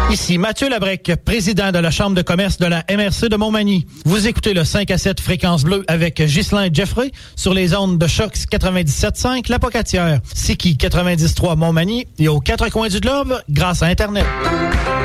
Ici Mathieu Labrec, président de la Chambre de commerce de la MRC de Montmagny. Vous écoutez le 5 à 7 Fréquence Bleue avec Ghislain Jeffrey sur les ondes de Choc 97.5 La Pocatière, Siki 93 Montmagny et aux quatre coins du globe grâce à Internet.